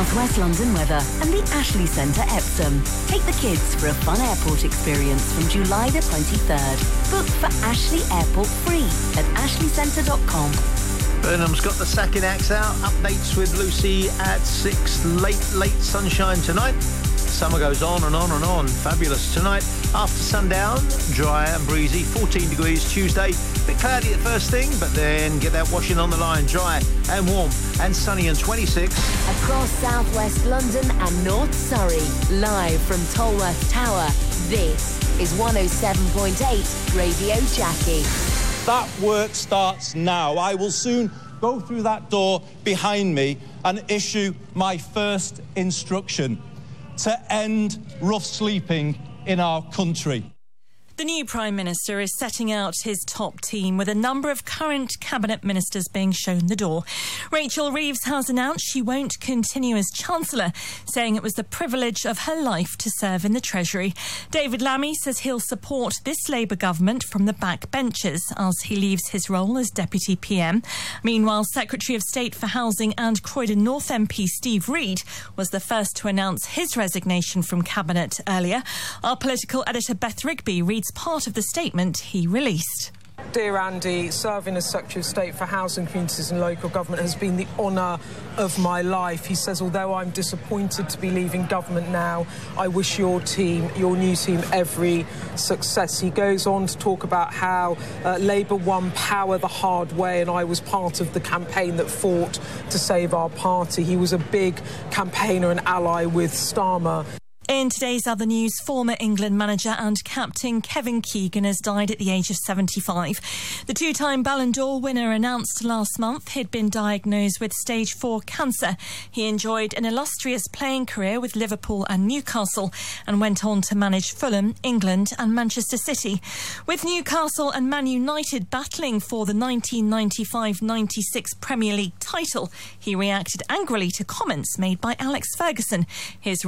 South West London weather and the Ashley Centre Epsom. Take the kids for a fun airport experience from July the 23rd. Book for Ashley Airport free at ashleycentre.com. Burnham's got the Sacking Axe out. Updates with Lucy at 6. Late sunshine tonight. Summer goes on and on and on. Fabulous tonight. After sundown, dry and breezy. 14 degrees Tuesday. Bit cloudy at first thing, but then get that washing on the line. Dry and warm and sunny and 26. Across South West London and North Surrey. Live from Tolworth Tower. This is 107.8 Radio Jackie. That work starts now. I will soon go through that door behind me and issue my first instruction to end rough sleeping in our country. The new Prime Minister is setting out his top team with a number of current Cabinet Ministers being shown the door. Rachel Reeves has announced she won't continue as Chancellor, saying it was the privilege of her life to serve in the Treasury. David Lammy says he'll support this Labour government from the back benches as he leaves his role as Deputy PM. Meanwhile, Secretary of State for Housing and Croydon North MP Steve Reid was the first to announce his resignation from Cabinet earlier. Our political editor Beth Rigby reads part of the statement he released. Dear Andy, serving as Secretary of State for Housing, Communities and Local Government has been the honour of my life. He says, although I'm disappointed to be leaving government now, I wish your team, your new team, every success. He goes on to talk about how Labour won power the hard way, and I was part of the campaign that fought to save our party. He was a big campaigner and ally with Starmer. In today's other news, former England manager and captain Kevin Keegan has died at the age of 75. The two-time Ballon d'Or winner announced last month he'd been diagnosed with stage 4 cancer. He enjoyed an illustrious playing career with Liverpool and Newcastle and went on to manage Fulham, England and Manchester City. With Newcastle and Man United battling for the 1995-96 Premier League title, he reacted angrily to comments made by Alex Ferguson. His